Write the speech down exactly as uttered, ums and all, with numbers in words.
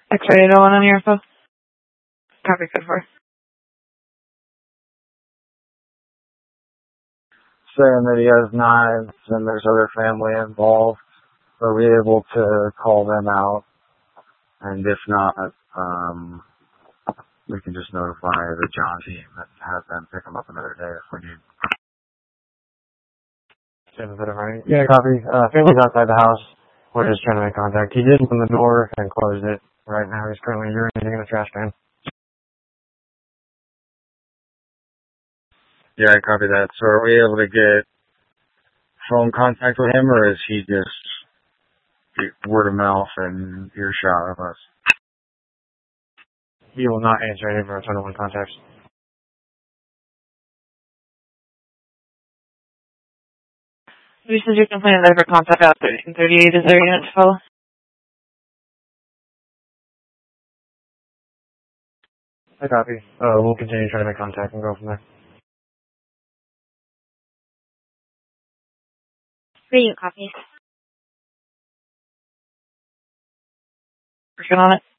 X-ray eight oh one on your info. Copy code four. Saying that he has knives and there's other family involved. Are we able to call them out? And if not, um, we can just notify the John team and have them pick him up another day if we need. Seven bit of right. Yeah, copy. Uh, family's outside the house. We're just trying to make contact. He did open the door and closed it. Right now he's currently urinating in the trash can. Yeah, I copy that. So are we able to get phone contact with him, or is he just word of mouth and earshot of us? He will not answer any of our one contacts. You said you're complaining that for contact out thirteen thirty-eight. Is there a unit to follow? I copy. Uh, we'll continue trying to make contact and go from there. Reading copy. Working on it.